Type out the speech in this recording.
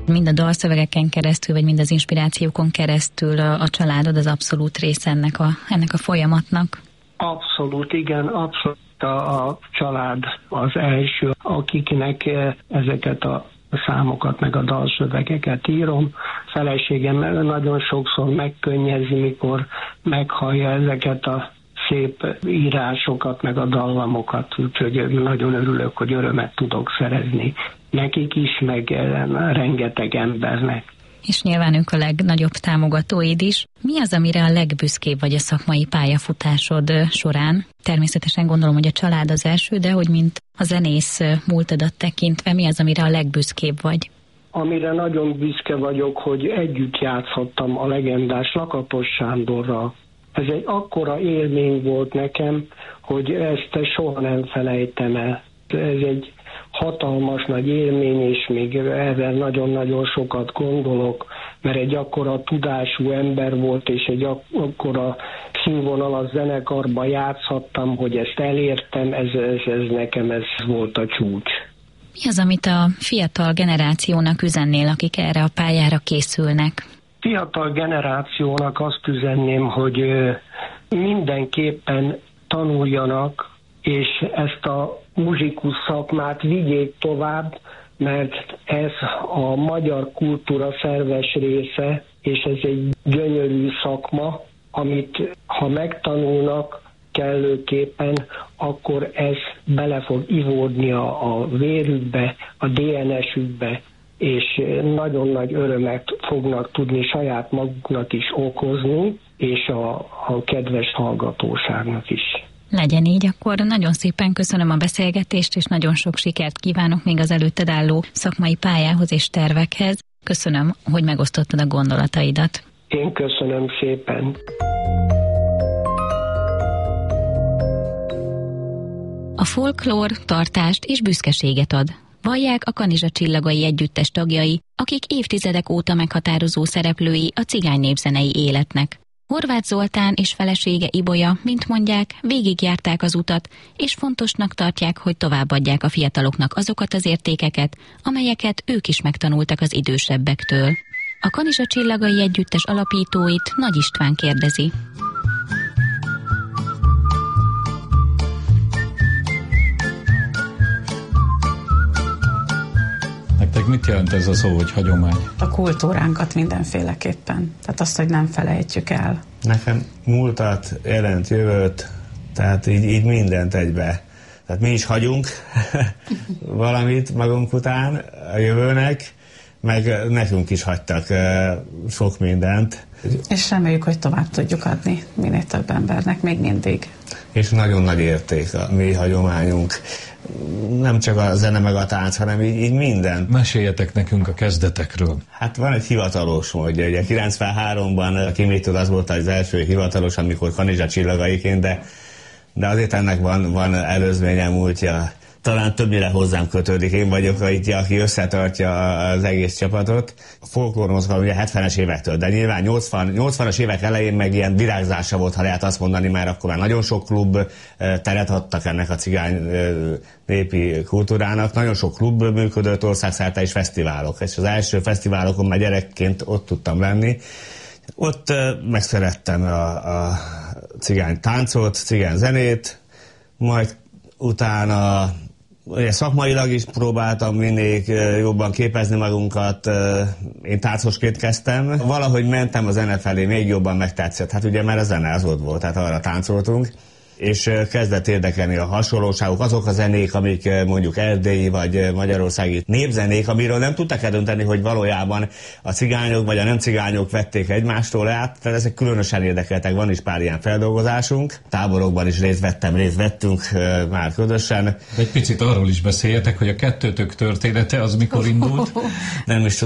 Mind a dalszövegeken keresztül, vagy mind az inspirációkon keresztül a családod az abszolút része ennek a folyamatnak? Abszolút, igen, abszolút a család az első, akiknek ezeket a számokat, meg a dalszövegeket írom. Feleségem nagyon sokszor megkönnyezi, mikor meghallja ezeket a szép írásokat, meg a dallamokat, úgyhogy nagyon örülök, hogy örömet tudok szerezni nekik is, meg rengeteg embernek. És nyilván ők a legnagyobb támogatóid is. Mi az, amire a legbüszkébb vagy a szakmai pályafutásod során? Természetesen gondolom, hogy a család az első, de hogy mint a zenész múltadat tekintve, mi az, amire a legbüszkébb vagy? Amire nagyon büszke vagyok, hogy együtt játszhattam a legendás Lakatos Sándorral. Ez egy akkora élmény volt nekem, hogy ezt soha nem felejtem el. Ez egy hatalmas nagy élmény, és még erre nagyon-nagyon sokat gondolok, mert egy akkora tudású ember volt, és egy akkora színvonalas zenekarba játszhattam, hogy ezt elértem, ez nekem ez volt a csúcs. Mi az, amit a fiatal generációnak üzennél, akik erre a pályára készülnek? Fiatal generációnak azt üzenném, hogy mindenképpen tanuljanak, és ezt a muzsikus szakmát vigyék tovább, mert ez a magyar kultúra szerves része, és ez egy gyönyörű szakma, amit ha megtanulnak kellőképpen, akkor ez bele fog ivódni a vérükbe, a DNS-ükbe, és nagyon nagy örömet fognak tudni saját maguknak is okozni, és a kedves hallgatóságnak is. Legyen így, akkor nagyon szépen köszönöm a beszélgetést, és nagyon sok sikert kívánok még az előtted álló szakmai pályához és tervekhez. Köszönöm, hogy megosztottad a gondolataidat. Én köszönöm szépen. A folklór tartást és büszkeséget ad. Vallják a Kanizsa Csillagai Együttes tagjai, akik évtizedek óta meghatározó szereplői a cigány népzenei életnek. Horváth Zoltán és felesége Ibolya, mint mondják, végigjárták az utat, és fontosnak tartják, hogy továbbadják a fiataloknak azokat az értékeket, amelyeket ők is megtanultak az idősebbektől. A Kanizsa Csillagai Együttes alapítóit Nagy István kérdezi. Nektek mit jelent ez a szó, hogy hagyomány? A kultúránkat mindenféleképpen. Tehát azt, hogy nem felejtjük el. Nekem múltat, jelent jövőt, tehát így mindent egybe. Tehát mi is hagyunk valamit magunk után a jövőnek, meg nekünk is hagytak sok mindent. És reméljük, hogy tovább tudjuk adni minél több embernek, még mindig. És nagyon nagy érték a mi hagyományunk. Nem csak a zene meg a tánc, hanem így minden. Meséljetek nekünk a kezdetekről. Hát van egy hivatalos módja. Ugye 93-ban a Kimitől az volt az első hivatalos, amikor Kanizsa Csillagaiként, de azért ennek van előzménye, múltja. Talán többnyire hozzám kötődik. Én vagyok, aki összetartja az egész csapatot. A folklórmozgalom ugye 70-es évektől, de nyilván 80-as évek elején meg ilyen virágzása volt, ha lehet azt mondani, mert akkor már nagyon sok klub teret adtak ennek a cigány népi kultúrának. Nagyon sok klub működött, országszerte és fesztiválok. És az első fesztiválokon már gyerekként ott tudtam lenni. Ott megszerettem a cigány táncot, cigány zenét, majd utána ugye szakmailag is próbáltam mindig jobban képezni magunkat, én táncosként kezdtem. Valahogy mentem a zene felé, még jobban megtetszett. Hát ugye már a zene az ott volt, tehát arra táncoltunk. És kezdett érdekelni a hasonlóságok, azok a zenék, amik mondjuk erdélyi vagy magyarországi népzenék, amiről nem tudtak eldönteni, hogy valójában a cigányok vagy a nem cigányok vették egymástól át, tehát ezek különösen érdekeltek, van is pár ilyen feldolgozásunk. Táborokban is részt vettünk már közösen. Egy picit arról is beszéljetek, hogy a kettőtök története az mikor indult? Nem is